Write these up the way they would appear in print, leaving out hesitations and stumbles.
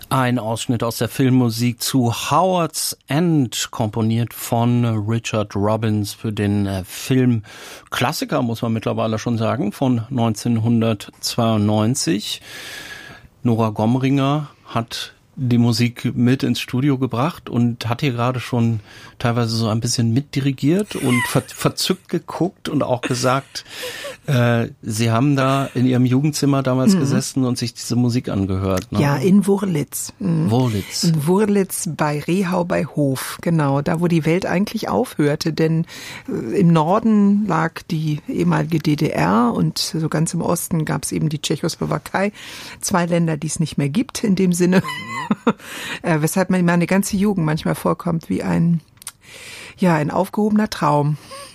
Ein Ausschnitt aus der Filmmusik zu Howard's End, komponiert von Richard Robbins für den Film Klassiker, muss man mittlerweile schon sagen, von 1992. Nora Gomringer hat die Musik mit ins Studio gebracht und hat hier gerade schon teilweise so ein bisschen mitdirigiert und verzückt geguckt und auch gesagt, Sie haben da in Ihrem Jugendzimmer damals gesessen und sich diese Musik angehört. Ne? Ja, in Wurlitz. Wurlitz. In Wurlitz bei Rehau bei Hof, genau, da wo die Welt eigentlich aufhörte, denn im Norden lag die ehemalige DDR und so ganz im Osten gab es eben die Tschechoslowakei, 2 Länder, die es nicht mehr gibt in dem Sinne. Weshalb mir meine ganze Jugend manchmal vorkommt wie ein aufgehobener Traum.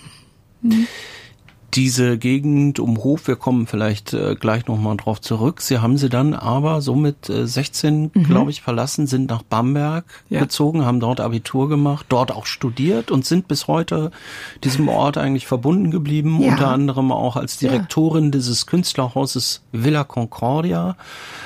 Diese Gegend um Hof, wir kommen vielleicht gleich nochmal drauf zurück. Sie haben sie dann aber so mit 16, glaube ich, verlassen, sind nach Bamberg gezogen, haben dort Abitur gemacht, dort auch studiert und sind bis heute diesem Ort eigentlich verbunden geblieben, unter anderem auch als Direktorin dieses Künstlerhauses Villa Concordia.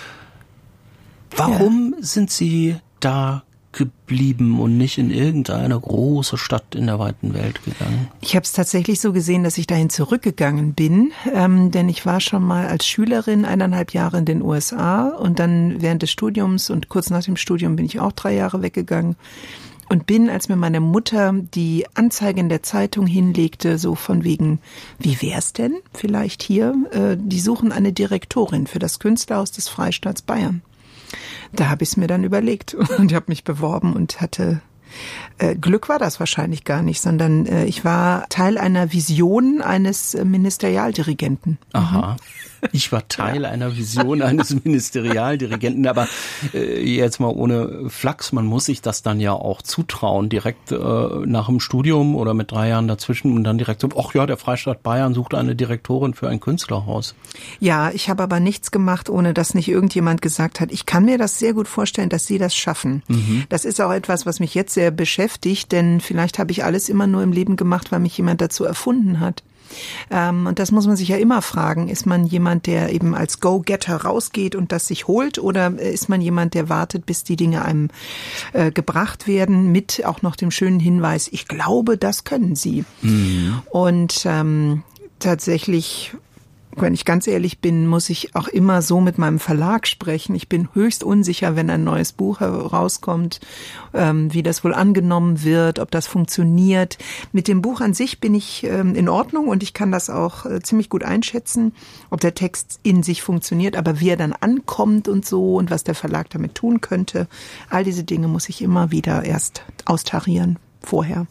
Warum sind Sie da geblieben und nicht in irgendeine große Stadt in der weiten Welt gegangen? Ich habe es tatsächlich so gesehen, dass ich dahin zurückgegangen bin, denn ich war schon mal als Schülerin 1,5 Jahre in den USA und dann während des Studiums und kurz nach dem Studium bin ich auch 3 Jahre weggegangen. Und bin, als mir meine Mutter die Anzeige in der Zeitung hinlegte, so von wegen, wie wär's denn vielleicht hier? Die suchen eine Direktorin für das Künstlerhaus des Freistaats Bayern. Da habe ich es mir dann überlegt und habe mich beworben und hatte Glück war das wahrscheinlich gar nicht, sondern ich war Teil einer Vision eines Ministerialdirigenten. Aha. Ich war Teil einer Vision eines Ministerialdirigenten, aber jetzt mal ohne Flachs, man muss sich das dann ja auch zutrauen, direkt nach dem Studium oder mit 3 Jahren dazwischen und dann direkt so, ach ja, der Freistaat Bayern sucht eine Direktorin für ein Künstlerhaus. Ja, ich habe aber nichts gemacht, ohne dass nicht irgendjemand gesagt hat, ich kann mir das sehr gut vorstellen, dass Sie das schaffen. Das ist auch etwas, was mich jetzt sehr beschäftigt, denn vielleicht habe ich alles immer nur im Leben gemacht, weil mich jemand dazu erfunden hat. Und das muss man sich ja immer fragen. Ist man jemand, der eben als Go-Getter rausgeht und das sich holt? Oder ist man jemand, der wartet, bis die Dinge einem gebracht werden, mit auch noch dem schönen Hinweis, ich glaube, das können Sie. Und tatsächlich, wenn ich ganz ehrlich bin, muss ich auch immer so mit meinem Verlag sprechen. Ich bin höchst unsicher, wenn ein neues Buch herauskommt, wie das wohl angenommen wird, ob das funktioniert. Mit dem Buch an sich bin ich in Ordnung und ich kann das auch ziemlich gut einschätzen, ob der Text in sich funktioniert, aber wie er dann ankommt und so und was der Verlag damit tun könnte, all diese Dinge muss ich immer wieder erst austarieren vorher.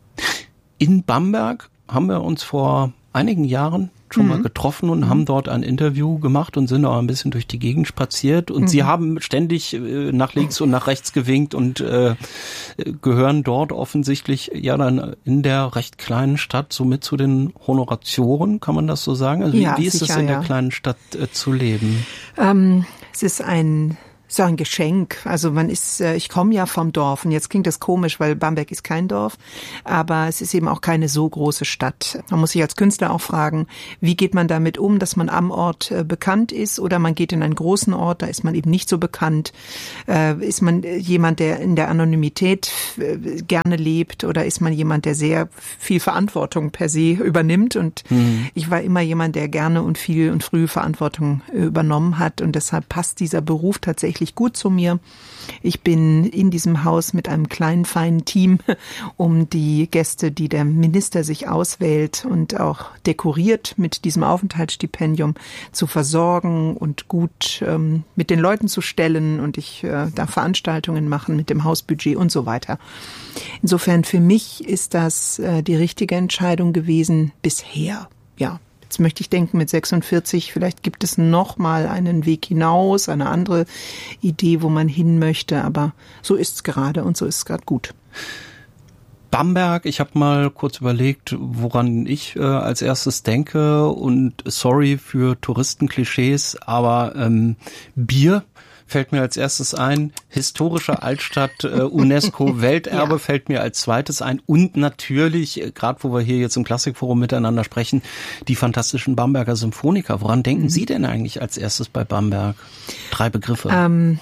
In Bamberg haben wir uns vor einigen Jahren schon mal getroffen und haben dort ein Interview gemacht und sind auch ein bisschen durch die Gegend spaziert und Sie haben ständig nach links und nach rechts gewinkt und gehören dort offensichtlich ja dann in der recht kleinen Stadt somit zu den Honoratioren, kann man das so sagen? Also wie ist es in der kleinen Stadt zu leben? Es ist ein Geschenk. Also ich komme ja vom Dorf und jetzt klingt das komisch, weil Bamberg ist kein Dorf, aber es ist eben auch keine so große Stadt. Man muss sich als Künstler auch fragen, wie geht man damit um, dass man am Ort bekannt ist oder man geht in einen großen Ort, da ist man eben nicht so bekannt. Ist man jemand, der in der Anonymität gerne lebt oder ist man jemand, der sehr viel Verantwortung per se übernimmt und ich war immer jemand, der gerne und viel und früh Verantwortung übernommen hat und deshalb passt dieser Beruf tatsächlich gut zu mir. Ich bin in diesem Haus mit einem kleinen, feinen Team, um die Gäste, die der Minister sich auswählt und auch dekoriert mit diesem Aufenthaltsstipendium zu versorgen und gut mit den Leuten zu stellen und ich da Veranstaltungen machen mit dem Hausbudget und so weiter. Insofern für mich ist das die richtige Entscheidung gewesen bisher, ja. Jetzt möchte ich denken, mit 46, vielleicht gibt es noch mal einen Weg hinaus, eine andere Idee, wo man hin möchte, aber so ist es gerade und so ist es gerade gut. Bamberg, ich habe mal kurz überlegt, woran ich als erstes denke und sorry für Touristenklischees, aber Bier fällt mir als erstes ein, historische Altstadt, UNESCO-Welterbe fällt mir als zweites ein und natürlich, gerade wo wir hier jetzt im Klassikforum miteinander sprechen, die fantastischen Bamberger Symphoniker. Woran denken Sie denn eigentlich als erstes bei Bamberg? 3 Begriffe.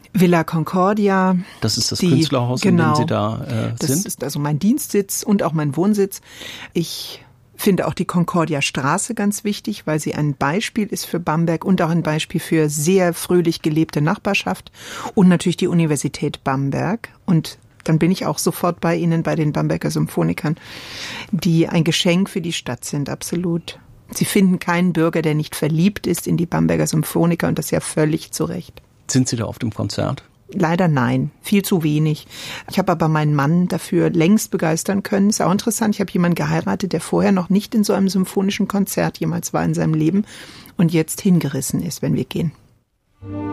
Villa Concordia. Das ist das Künstlerhaus, in dem Sie da sind? Das ist also mein Dienstsitz und auch mein Wohnsitz. Ich finde auch die Concordia Straße ganz wichtig, weil sie ein Beispiel ist für Bamberg und auch ein Beispiel für sehr fröhlich gelebte Nachbarschaft und natürlich die Universität Bamberg. Und dann bin ich auch sofort bei Ihnen, bei den Bamberger Symphonikern, die ein Geschenk für die Stadt sind, absolut. Sie finden keinen Bürger, der nicht verliebt ist in die Bamberger Symphoniker und das ja völlig zu Recht. Sind Sie da auf dem Konzert? Leider nein, viel zu wenig. Ich habe aber meinen Mann dafür längst begeistern können. Ist auch interessant, ich habe jemanden geheiratet, der vorher noch nicht in so einem symphonischen Konzert jemals war in seinem Leben und jetzt hingerissen ist, wenn wir gehen.